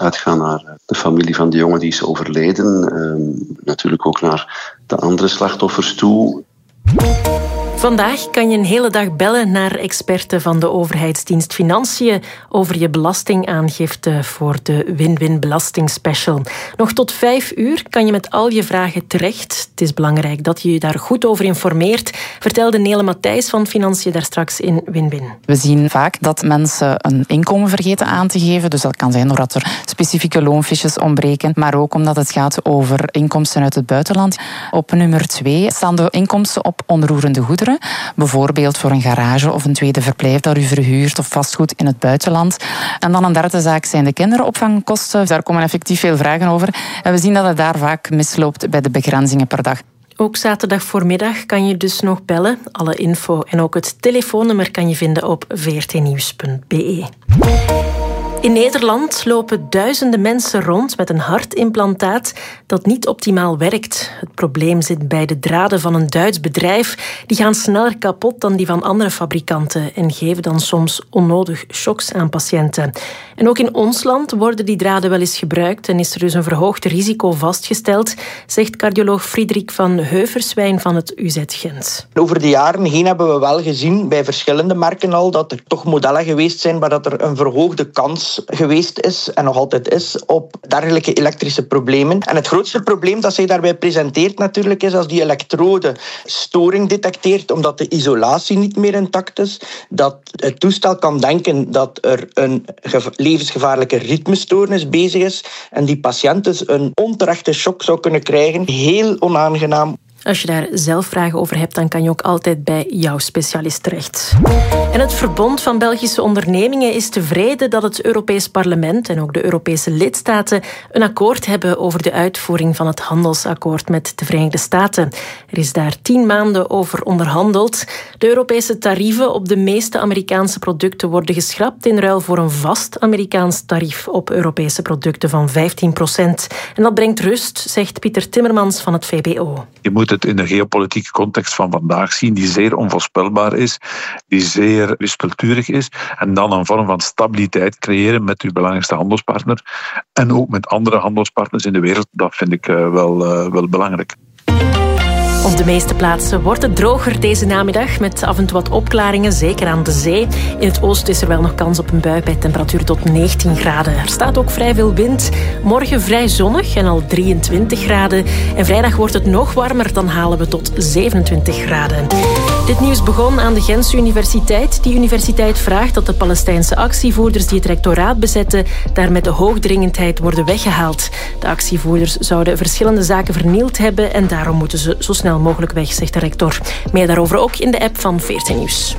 uitgaan naar de familie van de jongen die is overleden. Natuurlijk ook naar de andere slachtoffers toe. Vandaag kan je een hele dag bellen naar experten van de overheidsdienst Financiën over je belastingaangifte voor de Win-Win Belastingspecial. Nog tot 5:00 kan je met al je vragen terecht. Het is belangrijk dat je je daar goed over informeert, vertelde Nele Matthijs van Financiën daar straks in Win-Win. We zien vaak dat mensen een inkomen vergeten aan te geven. Dus dat kan zijn doordat er specifieke loonfiches ontbreken, maar ook omdat het gaat over inkomsten uit het buitenland. Op nummer 2 staan de inkomsten op onroerende goederen. Bijvoorbeeld voor een garage of een tweede verblijf dat u verhuurt of vastgoed in het buitenland. En dan een derde zaak zijn de kinderopvangkosten. Daar komen effectief veel vragen over. En we zien dat het daar vaak misloopt bij de begrenzingen per dag. Ook zaterdag voormiddag kan je dus nog bellen. Alle info en ook het telefoonnummer kan je vinden op vrtnieuws.be. In Nederland lopen duizenden mensen rond met een hartimplantaat dat niet optimaal werkt. Het probleem zit bij de draden van een Duits bedrijf. Die gaan sneller kapot dan die van andere fabrikanten en geven dan soms onnodig shocks aan patiënten. En ook in ons land worden die draden wel eens gebruikt en is er dus een verhoogd risico vastgesteld, zegt cardioloog Friedrich van Heuverswijn van het UZ Gent. Over de jaren heen hebben we wel gezien bij verschillende merken al dat er toch modellen geweest zijn waar dat er een verhoogde kans geweest is en nog altijd is op dergelijke elektrische problemen. En het grootste probleem dat zij daarbij presenteert natuurlijk is als die elektrode storing detecteert omdat de isolatie niet meer intact is, dat het toestel kan denken dat er een levensgevaarlijke ritmestoornis bezig is en die patiënt dus een onterechte shock zou kunnen krijgen. Heel onaangenaam. Als je daar zelf vragen over hebt, dan kan je ook altijd bij jouw specialist terecht. En het Verbond van Belgische Ondernemingen is tevreden dat het Europees Parlement en ook de Europese lidstaten een akkoord hebben over de uitvoering van het handelsakkoord met de Verenigde Staten. Er is daar 10 maanden over onderhandeld. De Europese tarieven op de meeste Amerikaanse producten worden geschrapt in ruil voor een vast Amerikaans tarief op Europese producten van 15%. En dat brengt rust, zegt Pieter Timmermans van het VBO. Je moet het in de geopolitieke context van vandaag zien, die zeer onvoorspelbaar is, die zeer wispelturig is, en dan een vorm van stabiliteit creëren met uw belangrijkste handelspartner en ook met andere handelspartners in de wereld. Dat vind ik wel belangrijk. Op de meeste plaatsen wordt het droger deze namiddag met af en toe wat opklaringen, zeker aan de zee. In het oosten is er wel nog kans op een bui bij temperatuur tot 19 graden. Er staat ook vrij veel wind. Morgen vrij zonnig en al 23 graden. En vrijdag wordt het nog warmer, dan halen we tot 27 graden. Dit nieuws begon aan de Gentse Universiteit. Die universiteit vraagt dat de Palestijnse actievoerders die het rectoraat bezetten daar met de hoogdringendheid worden weggehaald. De actievoerders zouden verschillende zaken vernield hebben en daarom moeten ze zo snel mogelijk weg, zegt de rector. Meer daarover ook in de app van VRT Nieuws.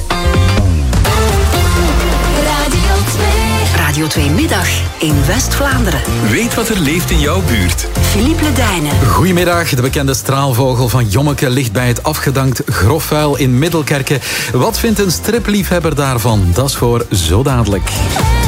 Radio 2 Middag in West-Vlaanderen. Weet wat er leeft in jouw buurt. Philippe Ledijnen. Goedemiddag. De bekende straalvogel van Jommeke ligt bij het afgedankt Grofvuil in Middelkerke. Wat vindt een stripliefhebber daarvan? Dat is voor zo dadelijk.